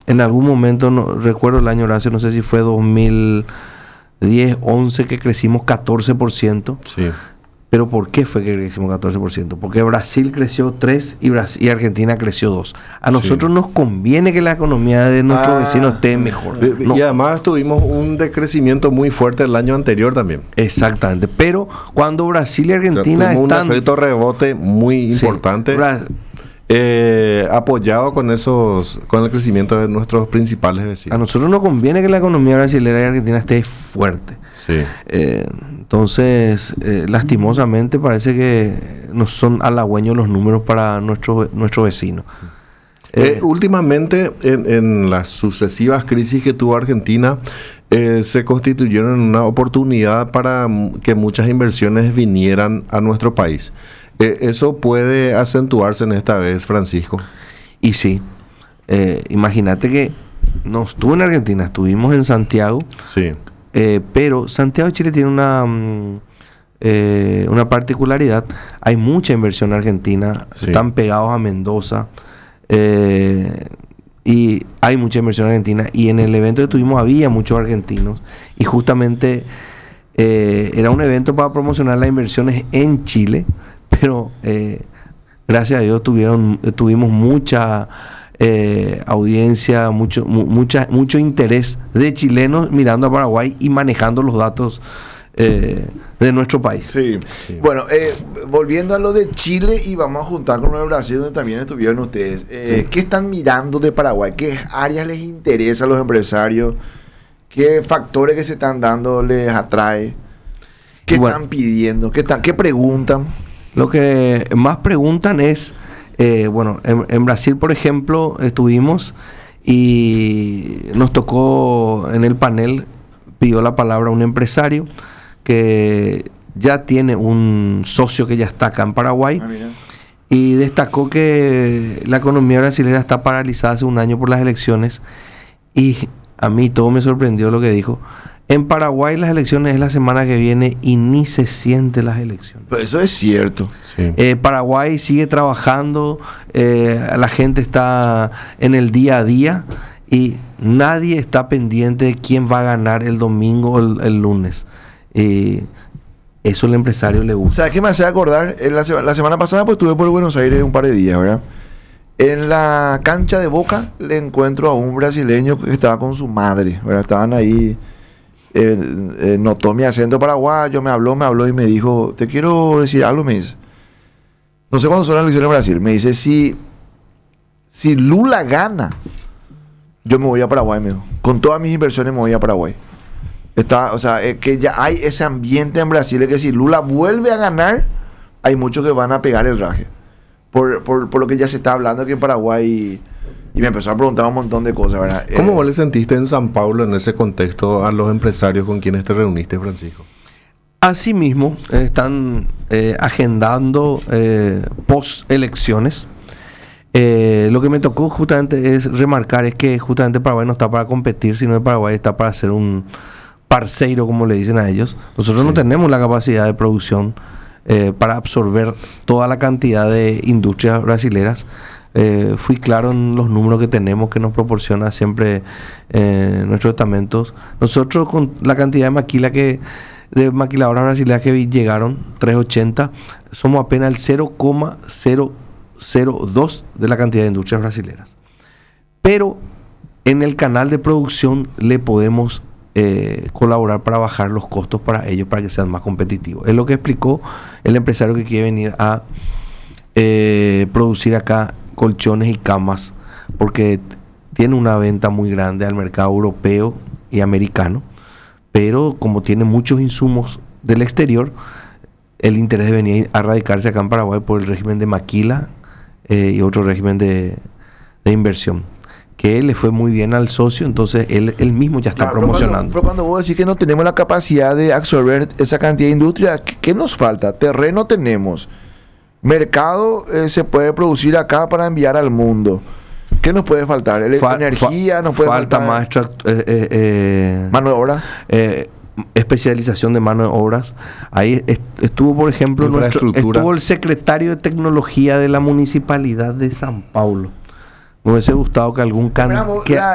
en algún momento, no recuerdo el año, Horacio, no sé si fue 2010, 11, que crecimos 14%. Sí. ¿Pero por qué fue que crecimos 14%? Porque Brasil creció 3 y Argentina creció 2. A nosotros nos conviene que la economía de nuestros vecinos esté mejor. Y además tuvimos un decrecimiento muy fuerte el año anterior también. Exactamente. Pero cuando Brasil y Argentina tuvimos están... un efecto rebote muy importante, apoyado con el crecimiento de nuestros principales vecinos. A nosotros nos conviene que la economía brasileña y argentina esté fuerte. Sí. Entonces, lastimosamente parece que no son halagüeños los números para nuestro vecino. Últimamente, en las sucesivas crisis que tuvo Argentina, se constituyeron en una oportunidad para que muchas inversiones vinieran a nuestro país. ¿Eso puede acentuarse en esta vez, Francisco? Y sí. Imagínate que no estuve en Argentina, estuvimos en Santiago. Sí. Pero Santiago de Chile tiene una particularidad. Hay mucha inversión argentina. Sí. Están pegados a Mendoza. Y hay mucha inversión argentina. Y en el evento que tuvimos había muchos argentinos. Y justamente era un evento para promocionar las inversiones en Chile. Pero gracias a Dios tuvimos mucha audiencia, mucho interés de chilenos mirando a Paraguay y manejando los datos de nuestro país. Sí. Bueno, volviendo a lo de Chile y vamos a juntar con lo de Brasil, donde también estuvieron ustedes. ¿Qué están mirando de Paraguay? ¿Qué áreas les interesa a los empresarios? ¿Qué factores que se están dando les atrae? ¿Qué están pidiendo? ¿Qué preguntan? Lo que más preguntan es, en Brasil, por ejemplo, estuvimos y nos tocó en el panel, pidió la palabra un empresario que ya tiene un socio que ya está acá en Paraguay y destacó que la economía brasileña está paralizada hace un año por las elecciones y a mí todo me sorprendió lo que dijo. En Paraguay las elecciones es la semana que viene y ni se sienten las elecciones. Pero eso es cierto. Sí. Paraguay sigue trabajando, la gente está en el día a día y nadie está pendiente de quién va a ganar el domingo o el lunes. Eso al empresario le gusta. ¿Sabes qué me hace acordar? La semana pasada pues estuve por Buenos Aires un par de días, ¿verdad? En la cancha de Boca le encuentro a un brasileño que estaba con su madre, ¿verdad? Estaban ahí... notó mi acento paraguayo, me habló y me dijo, te quiero decir algo, me dice. No sé cuándo son las elecciones en Brasil. Me dice, si Lula gana, yo me voy a Paraguay, me dijo. Con todas mis inversiones me voy a Paraguay. Que ya hay ese ambiente en Brasil, es que si Lula vuelve a ganar, hay muchos que van a pegar el raje. Por lo que ya se está hablando aquí en Paraguay. Y me empezó a preguntar un montón de cosas, ¿verdad? ¿Cómo vos le sentiste en San Pablo en ese contexto a los empresarios con quienes te reuniste, Francisco? Asimismo, están agendando post-elecciones. Lo que me tocó justamente es remarcar es que justamente Paraguay no está para competir, sino que Paraguay está para ser un parceiro, como le dicen a ellos. Nosotros no tenemos la capacidad de producción para absorber toda la cantidad de industrias brasileras. Fui claro en los números que tenemos, que nos proporciona siempre nuestros estamentos. Nosotros con la cantidad de maquiladoras brasileñas que llegaron, 380, somos apenas el 0,002 de la cantidad de industrias brasileñas. Pero en el canal de producción le podemos colaborar para bajar los costos para ellos, para que sean más competitivos. Es lo que explicó el empresario que quiere venir a producir acá colchones y camas, porque tiene una venta muy grande al mercado europeo y americano, pero como tiene muchos insumos del exterior, el interés de venir a radicarse acá en Paraguay por el régimen de maquila y otro régimen de inversión, que le fue muy bien al socio, entonces él mismo ya está promocionando. Pero cuando vos decís que no tenemos la capacidad de absorber esa cantidad de industria, ¿qué nos falta? Terreno tenemos. Mercado se puede producir acá para enviar al mundo. ¿Qué nos puede faltar? Energía, nos puede falta faltar mano de obra, especialización de mano de obras. Ahí estuvo, por ejemplo, estuvo el secretario de tecnología de la municipalidad de San Paulo. Me hubiese gustado que algún